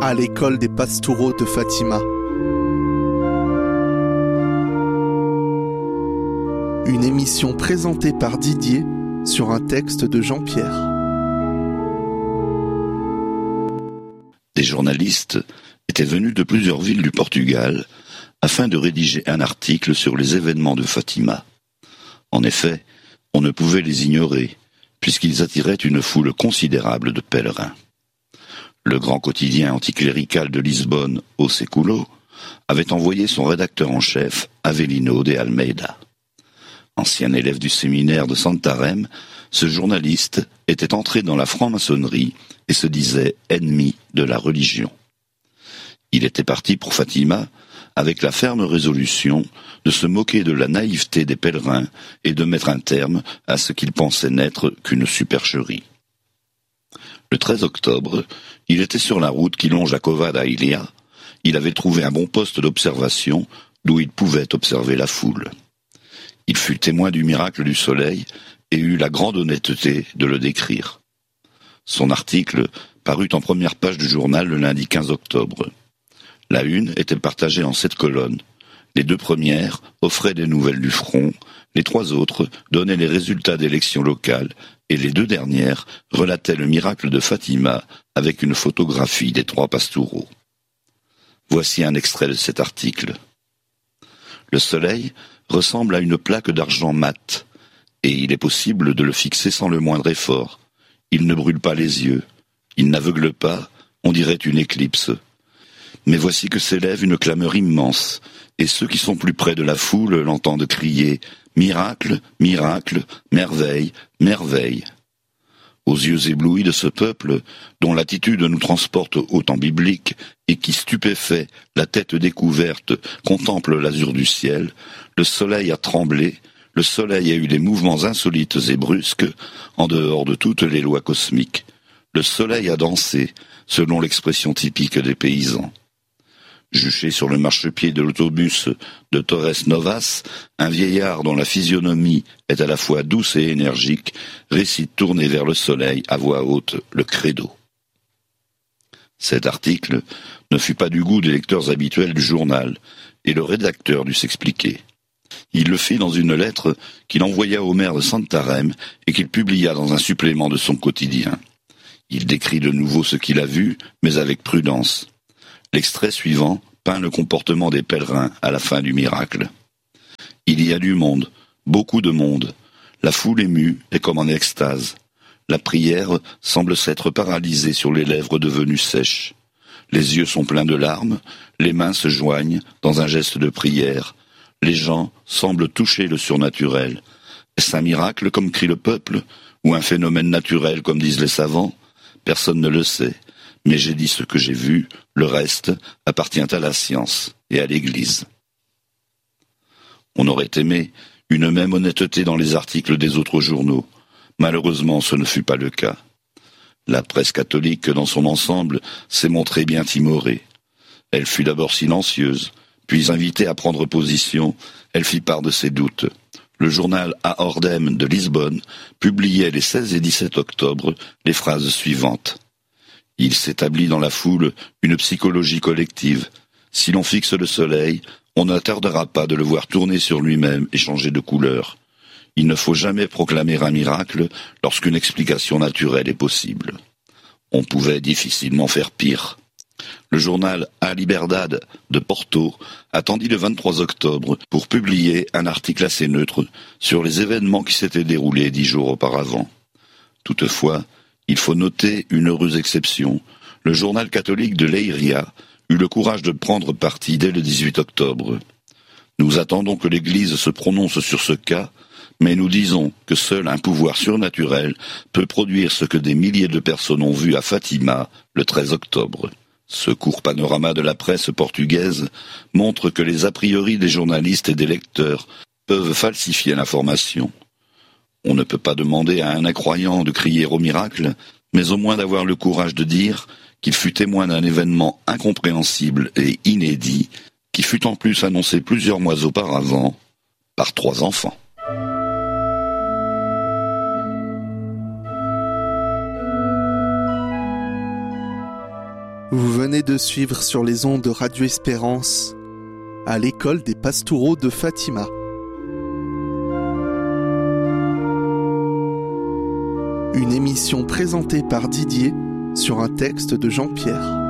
à l'école des Pastoureaux de Fatima. Une émission présentée par Didier sur un texte de Jean-Pierre. Des journalistes étaient venus de plusieurs villes du Portugal afin de rédiger un article sur les événements de Fatima. En effet, on ne pouvait les ignorer, puisqu'ils attiraient une foule considérable de pèlerins. Le grand quotidien anticlérical de Lisbonne, O Século, avait envoyé son rédacteur en chef, Avelino de Almeida. Ancien élève du séminaire de Santarém, ce journaliste était entré dans la franc-maçonnerie et se disait ennemi de la religion. Il était parti pour Fatima avec la ferme résolution de se moquer de la naïveté des pèlerins et de mettre un terme à ce qu'il pensait n'être qu'une supercherie. Le 13 octobre, il était sur la route qui longe la Cova da Ilia. Il avait trouvé un bon poste d'observation d'où il pouvait observer la foule. Il fut témoin du miracle du soleil et eut la grande honnêteté de le décrire. Son article parut en première page du journal le lundi 15 octobre. La une était partagée en 7 colonnes. Les 2 premières offraient des nouvelles du front, les 3 autres donnaient les résultats d'élections locales et les 2 dernières relataient le miracle de Fatima avec une photographie des 3 pastoureaux. Voici un extrait de cet article. Le soleil ressemble à une plaque d'argent mat, et il est possible de le fixer sans le moindre effort. Il ne brûle pas les yeux, il n'aveugle pas, on dirait une éclipse. Mais voici que s'élève une clameur immense, et ceux qui sont plus près de la foule l'entendent crier « Miracle, miracle, merveille, merveille !» Aux yeux éblouis de ce peuple, dont l'attitude nous transporte au temps biblique, et qui, stupéfait, la tête découverte, contemple l'azur du ciel, le soleil a tremblé, le soleil a eu des mouvements insolites et brusques, en dehors de toutes les lois cosmiques. Le soleil a dansé, selon l'expression typique des paysans. Juché sur le marchepied de l'autobus de Torres Novas, un vieillard dont la physionomie est à la fois douce et énergique récite tourné vers le soleil à voix haute le credo. Cet article ne fut pas du goût des lecteurs habituels du journal, et le rédacteur dut s'expliquer. Il le fit dans une lettre qu'il envoya au maire de Santarém et qu'il publia dans un supplément de son quotidien. Il décrit de nouveau ce qu'il a vu, mais avec prudence. L'extrait suivant peint le comportement des pèlerins à la fin du miracle. Il y a du monde, beaucoup de monde. La foule émue est comme en extase. La prière semble s'être paralysée sur les lèvres devenues sèches. Les yeux sont pleins de larmes, les mains se joignent dans un geste de prière. Les gens semblent toucher le surnaturel. Est-ce un miracle comme crie le peuple, ou un phénomène naturel comme disent les savants? Personne ne le sait. Mais j'ai dit ce que j'ai vu, le reste appartient à la science et à l'Église. On aurait aimé une même honnêteté dans les articles des autres journaux. Malheureusement, ce ne fut pas le cas. La presse catholique, dans son ensemble, s'est montrée bien timorée. Elle fut d'abord silencieuse, puis invitée à prendre position, elle fit part de ses doutes. Le journal A Ordem de Lisbonne publiait les 16 et 17 octobre les phrases suivantes. Il s'établit dans la foule une psychologie collective. Si l'on fixe le soleil, on ne tardera pas de le voir tourner sur lui-même et changer de couleur. Il ne faut jamais proclamer un miracle lorsqu'une explication naturelle est possible. On pouvait difficilement faire pire. Le journal A Liberdade de Porto attendit le 23 octobre pour publier un article assez neutre sur les événements qui s'étaient déroulés 10 jours auparavant. Toutefois, il faut noter une heureuse exception. Le journal catholique de Leiria eut le courage de prendre parti dès le 18 octobre. Nous attendons que l'Église se prononce sur ce cas, mais nous disons que seul un pouvoir surnaturel peut produire ce que des milliers de personnes ont vu à Fatima le 13 octobre. Ce court panorama de la presse portugaise montre que les a priori des journalistes et des lecteurs peuvent falsifier l'information. On ne peut pas demander à un incroyant de crier au miracle, mais au moins d'avoir le courage de dire qu'il fut témoin d'un événement incompréhensible et inédit, qui fut en plus annoncé plusieurs mois auparavant par 3 enfants. Vous venez de suivre sur les ondes de Radio Espérance à l'école des Pastoureaux de Fatima. Une émission présentée par Didier sur un texte de Jean-Pierre.